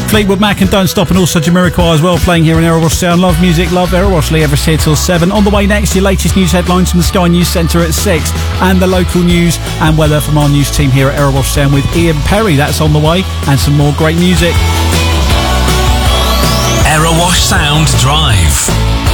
Fleetwood Mac and Don't Stop, and also Jamiroquai as well, playing here in Erewash Sound. Love music, love Erewash. Lee Everest here till 7. On the way next, your latest news headlines from the Sky News Centre at 6, and the local news and weather from our news team here at Erewash Sound with Ian Perry. That's on the way, and some more great music. Erewash Sound Drive.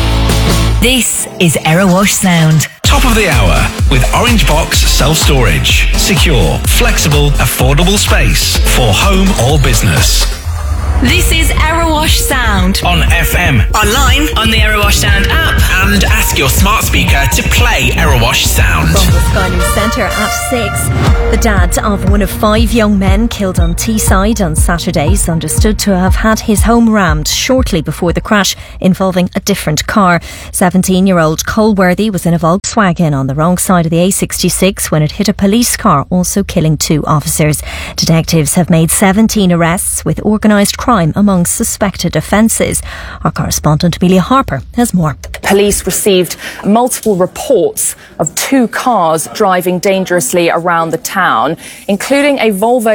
This is Erewash Sound. Top of the hour with Orange Box Self-Storage. Secure, flexible, affordable space for home or business. This is Erewash Sound. On FM. Online, on the Erewash Sound app. And ask your smart speaker to play Erewash Sound. From the Sky News Centre at 6. The dad of one of 5 young men killed on Teesside on Saturday is understood to have had his home rammed shortly before the crash involving a different car. 17-year-old Cole Worthy was in a Volkswagen on the wrong side of the A66 when it hit a police car, also killing 2 officers. Detectives have made 17 arrests with organised crime among suspected offences. Our correspondent Amelia Harper has more. Police received multiple reports of 2 cars driving dangerously around the town, including a Volvo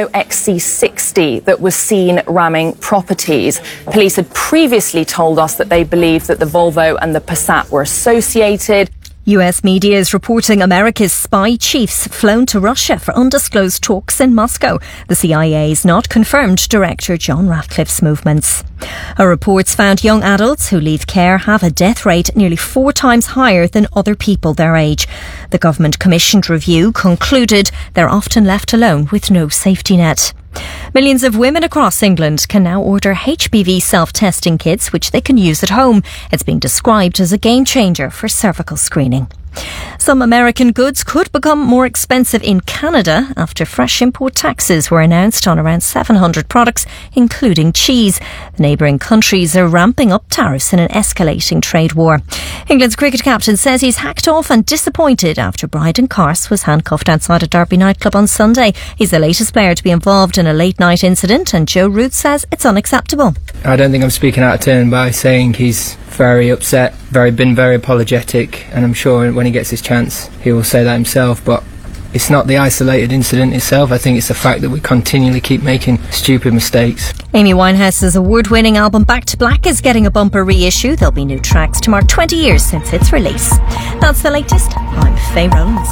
XC60 that was seen ramming properties. Police had previously told us that they believed that the Volvo and the Passat were associated. US media is reporting America's spy chiefs flown to Russia for undisclosed talks in Moscow. The CIA's not confirmed Director John Ratcliffe's movements. Our reports found young adults who leave care have a death rate nearly 4 times higher than other people their age. The government-commissioned review concluded they're often left alone with no safety net. Millions of women across England can now order HPV self-testing kits which they can use at home. It's being described as a game changer for cervical screening. Some American goods could become more expensive in Canada after fresh import taxes were announced on around 700 products, including cheese. The neighbouring countries are ramping up tariffs in an escalating trade war. England's cricket captain says he's hacked off and disappointed after Bryden Carse was handcuffed outside a Derby nightclub on Sunday. He's the latest player to be involved in a late-night incident, and Joe Root says it's unacceptable. I don't think I'm speaking out of turn by saying he's very upset, been very apologetic, and I'm sure when he gets his chance he will say that himself, but it's not the isolated incident itself. I think it's the fact that we continually keep making stupid mistakes. Amy Winehouse's award-winning album Back to Black is getting a bumper reissue. There'll be new tracks to mark 20 years since its release. That's the latest. I'm Faye Rowlands.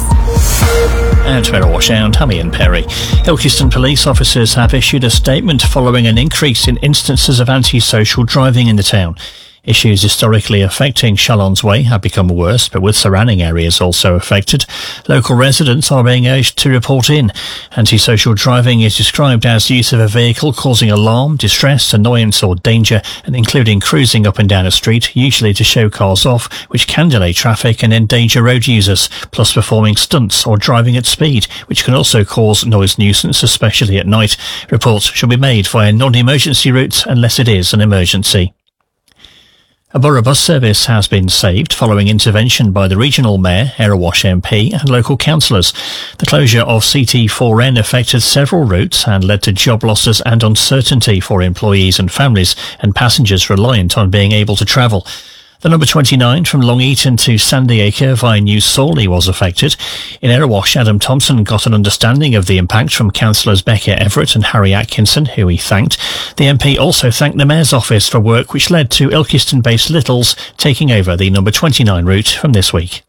And to Erewash Sound, I'm Ian Perry. Ilkeston police officers have issued a statement following an increase in instances of antisocial driving in the town. Issues historically affecting Chalons Way have become worse, but with surrounding areas also affected. Local residents are being urged to report in. Antisocial driving is described as use of a vehicle causing alarm, distress, annoyance or danger, and including cruising up and down a street, usually to show cars off, which can delay traffic and endanger road users, plus performing stunts or driving at speed, which can also cause noise nuisance, especially at night. Reports should be made via non-emergency routes unless it is an emergency. A borough bus service has been saved following intervention by the regional mayor, Erewash MP and local councillors. The closure of CT4N affected several routes and led to job losses and uncertainty for employees and families and passengers reliant on being able to travel. The number 29 from Long Eaton to Sandy Acre via New Sawley was affected. In Erewash, Adam Thompson got an understanding of the impact from councillors Becca Everett and Harry Atkinson, who he thanked. The MP also thanked the Mayor's office for work which led to Ilkeston-based Littles taking over the number 29 route from this week.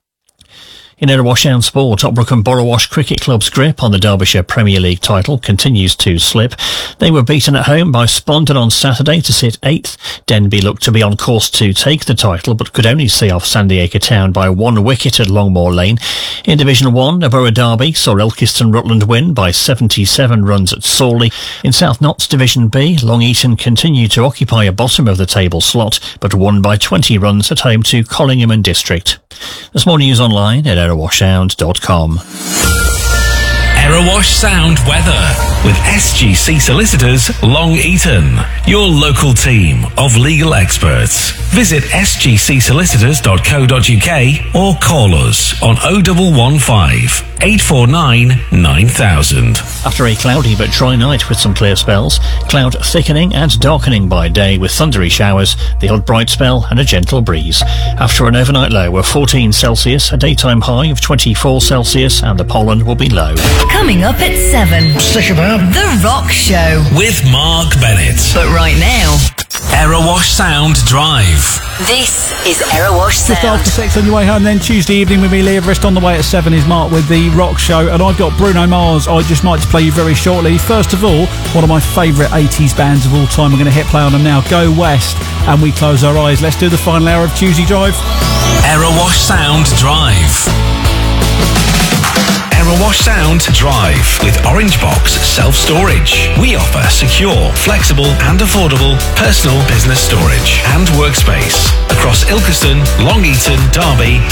In Erewash Sound Sport, Obrooke and Borrowash Cricket Club's grip on the Derbyshire Premier League title continues to slip. They were beaten at home by Splendon on Saturday to sit 8th. Denby looked to be on course to take the title, but could only see off Sandy Acre Town by 1 wicket at Longmoor Lane. In Division 1, a Borough derby saw Ilkeston Rutland win by 77 runs at Sawley. In South Notts Division B, Long Eaton continued to occupy a bottom of the table slot, but won by 20 runs at home to Collingham and District. There's more news online at erewashsound.com. Erewash Sound weather with SGC Solicitors Long Eaton, your local team of legal experts. Visit sgcsolicitors.co.uk or call us on 0115 084849 9000. After a cloudy but dry night with some clear spells, cloud thickening and darkening by day with thundery showers, the odd bright spell and a gentle breeze. After an overnight low of 14 Celsius, a daytime high of 24 Celsius, and the pollen will be low. Coming up at 7. Stick about. The Rock Show. With Mark Bennett. But right now, Aerowash Sound Drive. this is Aerowash Just Sound. after 6 on your way home, then Tuesday evening with me, Lee Everest. On the way at 7 is Mark with the Rock Show, and I've got Bruno Mars. I'd just like to play you very shortly. First of all, one of my favourite 80s bands of all time. We're going to hit play on them now. Go West, and we close our eyes. Let's do the final hour of Tuesday Drive. Aerowash Sound Drive. Aerowash Sound Drive with Orange Box Self-Storage. We offer secure, flexible and affordable personal business storage and workspace across Ilkeston, Long Eaton, Derby